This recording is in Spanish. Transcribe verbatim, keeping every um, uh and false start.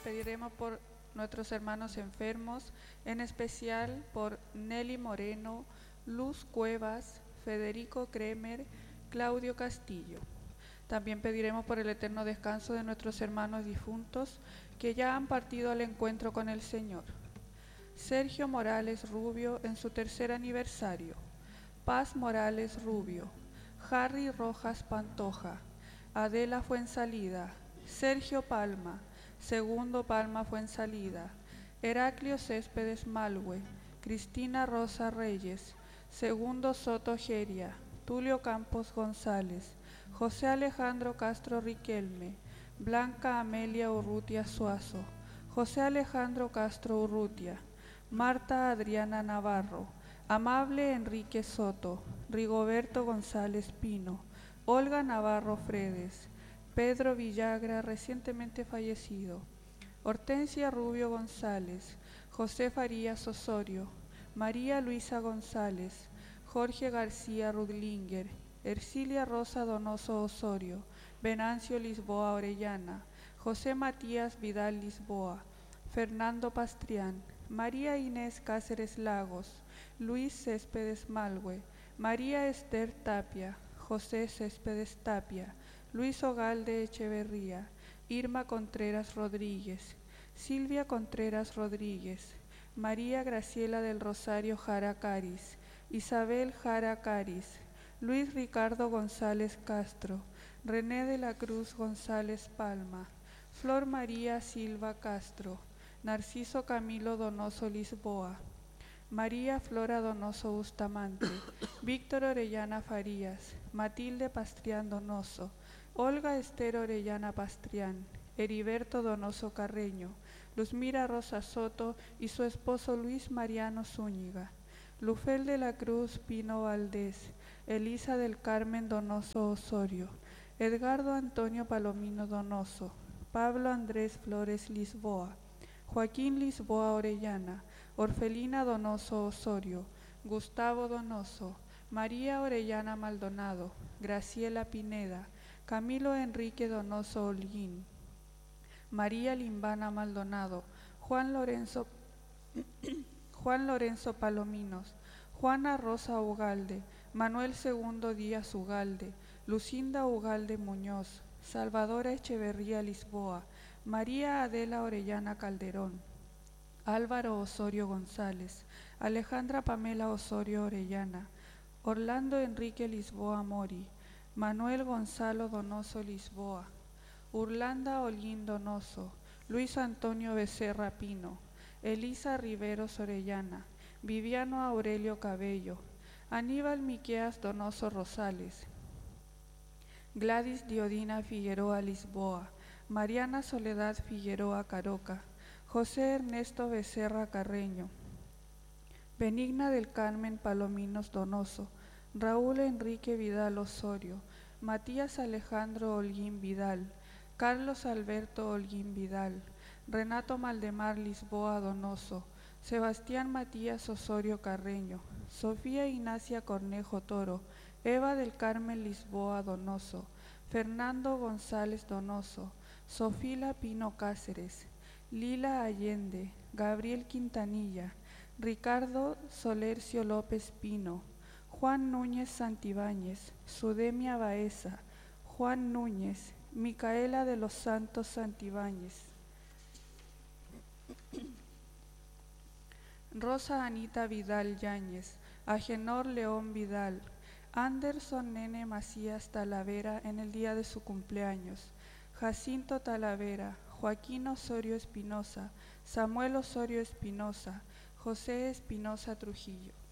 pediremos por nuestros hermanos enfermos, en especial por Nelly Moreno, Luz Cuevas, Federico Kremer, Claudio Castillo. También pediremos por el eterno descanso de nuestros hermanos difuntos que ya han partido al encuentro con el Señor. Sergio Morales Rubio en su tercer aniversario. Paz Morales Rubio. Harry Rojas Pantoja. Adela Fuensalida. Sergio Palma. Segundo Palma Fuensalida. Heraclio Céspedes Malhue. Cristina Rosa Reyes. Segundo Soto Geria. Tulio Campos González. José Alejandro Castro Riquelme. Blanca Amelia Urrutia Suazo. José Alejandro Castro Urrutia. Marta Adriana Navarro. Amable Enrique Soto. Rigoberto González Pino. Olga Navarro Fredes. Pedro Villagra, recientemente fallecido. Hortensia Rubio González. José Farías Osorio. María Luisa González. Jorge García Rudlinger. Ercilia Rosa Donoso Osorio. Venancio Lisboa Orellana. José Matías Vidal Lisboa. Fernando Pastrián. María Inés Cáceres Lagos. Luis Céspedes Malhue. María Esther Tapia. José Céspedes Tapia. Luis Ogalde Echeverría. Irma Contreras Rodríguez. Silvia Contreras Rodríguez. María Graciela del Rosario Jara Caris. Isabel Jara Caris. Luis Ricardo González Castro. René de la Cruz González Palma. Flor María Silva Castro. Narciso Camilo Donoso Lisboa. María Flora Donoso Bustamante. Víctor Orellana Farías. Matilde Pastrián Donoso. Olga Esther Orellana Pastrián. Heriberto Donoso Carreño. Luzmira Rosa Soto y su esposo Luis Mariano Zúñiga. Lufel de la Cruz Pino Valdés. Elisa del Carmen Donoso Osorio. Edgardo Antonio Palomino Donoso. Pablo Andrés Flores Lisboa. Joaquín Lisboa Orellana. Orfelina Donoso Osorio. Gustavo Donoso. María Orellana Maldonado. Graciela Pineda. Camilo Enrique Donoso Holguín. María Limbana Maldonado. Juan Lorenzo Juan Lorenzo Palominos. Juana Rosa Ugalde. Manuel Segundo Díaz Ugalde. Lucinda Ugalde Muñoz. Salvadora Echeverría Lisboa. María Adela Orellana Calderón. Álvaro Osorio González. Alejandra Pamela Osorio Orellana. Orlando Enrique Lisboa Mori. Manuel Gonzalo Donoso Lisboa. Urlanda Holguín Donoso. Luis Antonio Becerra Pino. Elisa Riveros Orellana. Viviano Aurelio Cabello. Aníbal Miqueas Donoso Rosales. Gladys Diodina Figueroa Lisboa. Mariana Soledad Figueroa Caroca. José Ernesto Becerra Carreño. Benigna del Carmen Palominos Donoso. Raúl Enrique Vidal Osorio. Matías Alejandro Holguín Vidal. Carlos Alberto Holguín Vidal. Renato Maldemar Lisboa Donoso. Sebastián Matías Osorio Carreño. Sofía Ignacia Cornejo Toro. Eva del Carmen Lisboa Donoso. Fernando González Donoso. Sofila Pino Cáceres. Lila Allende. Gabriel Quintanilla. Ricardo Solercio López Pino. Juan Núñez Santibáñez. Sudemia Baeza. Juan Núñez. Micaela de los Santos Santibáñez. Rosa Anita Vidal Yáñez. Agenor León Vidal. Anderson Nene Macías Talavera en el día de su cumpleaños. Jacinto Talavera. Joaquín Osorio Espinosa. Samuel Osorio Espinosa. José Espinosa Trujillo.